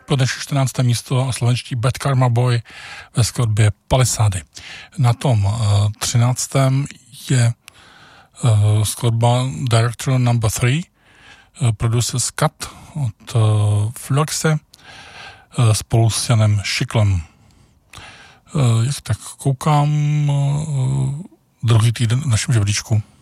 pro dnešní 14. místo slovenští Bad Karma Boy ve skladbě Palisády. Na tom 13. je skladba Director Number 3, Producers Cut od Fluxe spolu s Janem Šiklem. Jak tak koukám, druhý týden v našem žebříčku